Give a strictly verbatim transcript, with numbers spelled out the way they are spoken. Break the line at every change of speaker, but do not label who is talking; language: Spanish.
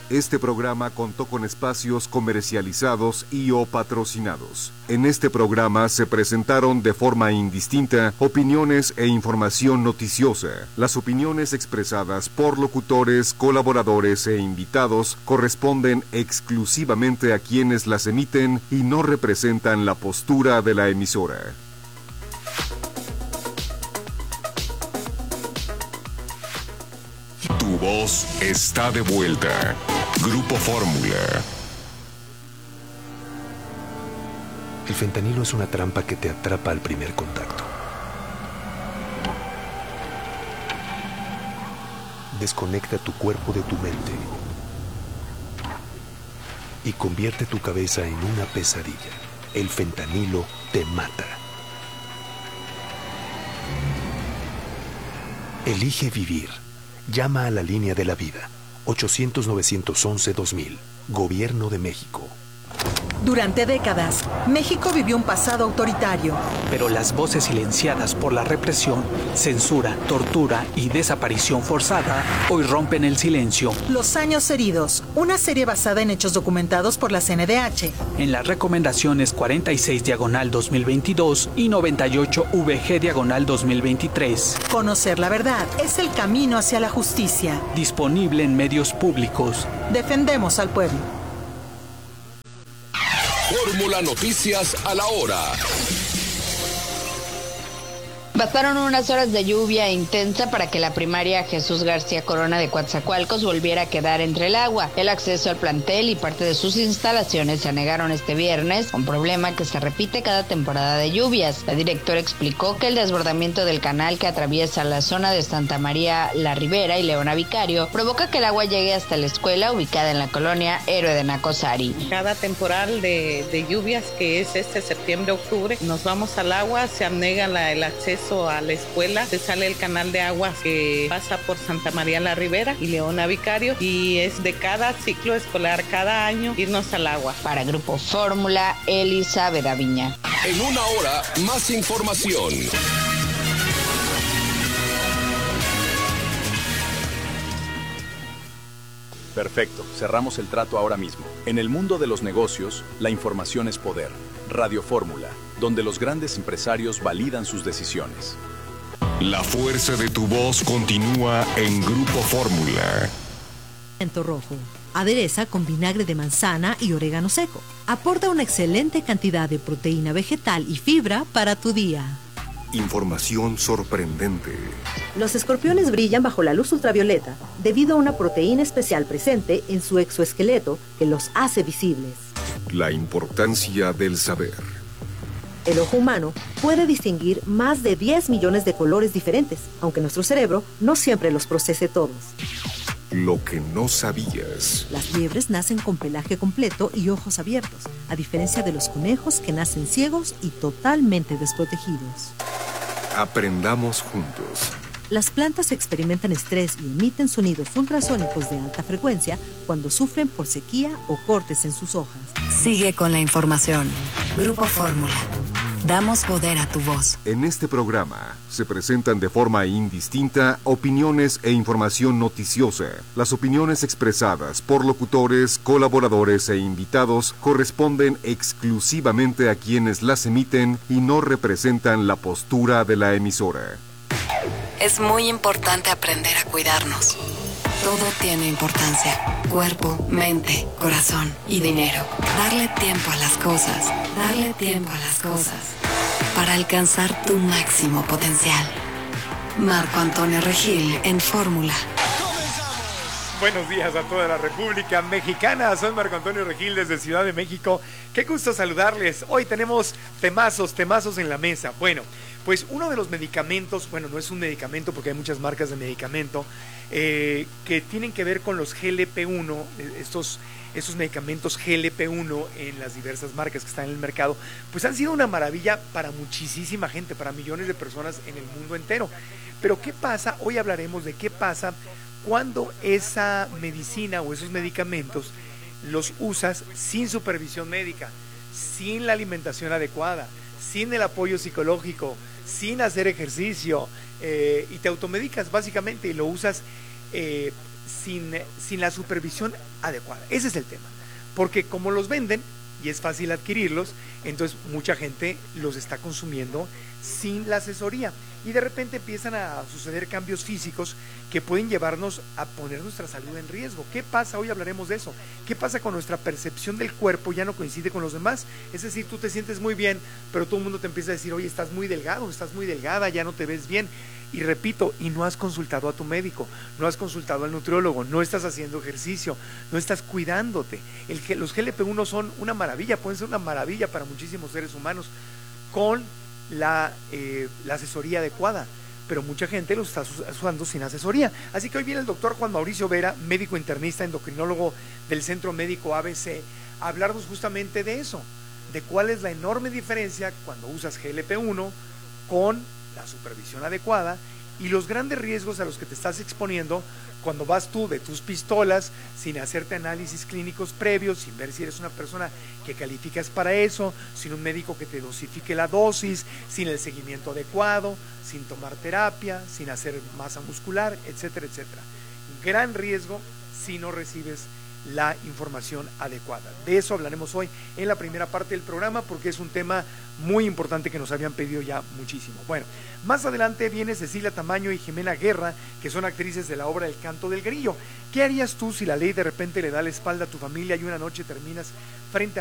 Este programa contó con espacios comercializados y o patrocinados. En este programa se presentaron de forma indistinta opiniones e información noticiosa. Las opiniones expresadas por locutores, colaboradores e invitados corresponden exclusivamente a quienes las emiten y no representan la postura de la emisora. Tu voz está de vuelta. Grupo Fórmula.
El fentanilo es una trampa que te atrapa al primer contacto. Desconecta tu cuerpo de tu mente y convierte tu cabeza en una pesadilla. El fentanilo te mata. Elige vivir. Llama a la línea de la vida. ochocientos, novecientos once, dos mil. Gobierno de México.
Durante décadas, México vivió un pasado autoritario.
Pero las voces silenciadas por la represión, censura, tortura y desaparición forzada hoy rompen el silencio.
Los años heridos, una serie basada en hechos documentados por la C N D H.
En las recomendaciones cuarenta y seis diagonal dos mil veintidós y noventa y ocho V G diagonal dos mil veintitrés.
Conocer la verdad es el camino hacia la justicia.
Disponible en medios públicos.
Defendemos al pueblo.
Fórmula Noticias a la hora.
Bastaron unas horas de lluvia intensa para que la primaria Jesús García Corona de Coatzacoalcos volviera a quedar entre el agua. El acceso al plantel y parte de sus instalaciones se anegaron este viernes, un problema que se repite cada temporada de lluvias. La directora explicó que el desbordamiento del canal que atraviesa la zona de Santa María La Ribera y Leona Vicario provoca que el agua llegue hasta la escuela ubicada en la colonia Héroe de Nacosari.
Cada temporal de, de lluvias, que es este septiembre-octubre, nos vamos al agua, se anega la, el acceso a la escuela, se sale el canal de agua que pasa por Santa María la Ribera y Leona Vicario, y es de cada ciclo escolar, cada año, irnos al agua.
Para Grupo Fórmula, Elizabeth Aviña.
En una hora, más información.
Perfecto, cerramos el trato ahora mismo. En el mundo de los negocios, la información es poder. Radio Fórmula, donde los grandes empresarios validan sus decisiones.
La fuerza de tu voz continúa en Grupo Fórmula.
Pimiento rojo. Adereza con vinagre de manzana y orégano seco. Aporta una excelente cantidad de proteína vegetal y fibra para tu día.
Información sorprendente.
Los escorpiones brillan bajo la luz ultravioleta debido a una proteína especial presente en su exoesqueleto que los hace visibles.
La importancia del saber.
El ojo humano puede distinguir más de diez millones de colores diferentes, aunque nuestro cerebro no siempre los procese todos.
Lo que no sabías.
Las liebres nacen con pelaje completo y ojos abiertos, a diferencia de los conejos que nacen ciegos y totalmente desprotegidos.
Aprendamos juntos.
Las plantas experimentan estrés y emiten sonidos ultrasónicos de alta frecuencia cuando sufren por sequía o cortes en sus hojas.
Sigue con la información. Grupo Fórmula. Damos poder a tu voz.
En este programa se presentan de forma indistinta opiniones e información noticiosa. Las opiniones expresadas por locutores, colaboradores e invitados corresponden exclusivamente a quienes las emiten y no representan la postura de la emisora.
Es muy importante aprender a cuidarnos. Todo tiene importancia. Cuerpo, mente, corazón y dinero. Darle tiempo a las cosas. Darle tiempo a las cosas. Para alcanzar tu máximo potencial. Marco Antonio Regil en Fórmula.
Buenos días a toda la República Mexicana. Soy Marco Antonio Regil desde Ciudad de México. Qué gusto saludarles. Hoy tenemos temazos, temazos en la mesa. Bueno, pues uno de los medicamentos, bueno, no es un medicamento porque hay muchas marcas de medicamento, eh, que tienen que ver con los G L P uno, estos, estos medicamentos G L P uno en las diversas marcas que están en el mercado, pues han sido una maravilla para muchísima gente, para millones de personas en el mundo entero. Pero ¿qué pasa? Hoy hablaremos de qué pasa cuando esa medicina o esos medicamentos los usas sin supervisión médica, sin la alimentación adecuada, sin el apoyo psicológico, sin hacer ejercicio, eh, y te automedicas básicamente y lo usas eh, sin, sin la supervisión adecuada. Ese es el tema, porque como los venden y es fácil adquirirlos, entonces mucha gente los está consumiendo sin la asesoría y de repente empiezan a suceder cambios físicos que pueden llevarnos a poner nuestra salud en riesgo. ¿Qué pasa? Hoy hablaremos de eso. ¿Qué pasa con nuestra percepción del cuerpo? Ya no coincide con los demás. Es decir, tú te sientes muy bien, pero todo el mundo te empieza a decir, oye, estás muy delgado, estás muy delgada, ya no te ves bien. Y repito, y no has consultado a tu médico, no has consultado al nutriólogo, no estás haciendo ejercicio, no estás cuidándote. El, los G L P uno son una maravilla, pueden ser una maravilla para muchísimos seres humanos con la, eh, la asesoría adecuada, pero mucha gente los está usando sin asesoría. Así que hoy viene el doctor Juan Mauricio Vera, médico internista, endocrinólogo del Centro Médico A B C, a hablarnos justamente de eso, de cuál es la enorme diferencia cuando usas G L P uno con la supervisión adecuada y los grandes riesgos a los que te estás exponiendo cuando vas tú de tus pistolas sin hacerte análisis clínicos previos, sin ver si eres una persona que calificas para eso, sin un médico que te dosifique la dosis, sin el seguimiento adecuado, sin tomar terapia, sin hacer masa muscular, etcétera, etcétera. Gran riesgo si no recibes la información adecuada. De eso hablaremos hoy en la primera parte del programa porque es un tema muy importante que nos habían pedido ya muchísimo. Bueno, más adelante viene Cecilia Tamaño y Jimena Guerra, que son actrices de la obra El Canto del Grillo. ¿Qué harías tú si la ley de repente le da la espalda a tu familia y una noche terminas frente a